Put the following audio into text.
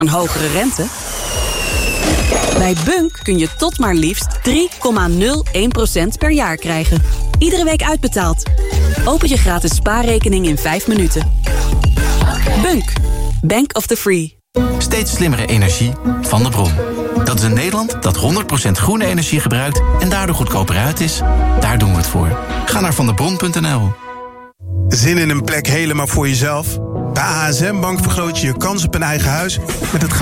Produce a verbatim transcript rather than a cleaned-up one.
een hogere rente? Bij Bunk kun je tot maar liefst drie komma nul één procent per jaar krijgen. Iedere week uitbetaald. Open je gratis spaarrekening in vijf minuten. Bunk. Bank of the Free. Steeds slimmere energie van de bron. Dat is een Nederland dat honderd procent groene energie gebruikt en daardoor goedkoper uit is. Daar doen we het voor. Ga naar vandebron punt n l. Zin in een plek helemaal voor jezelf? Bij A S M Bank vergroot je je kans op een eigen huis met het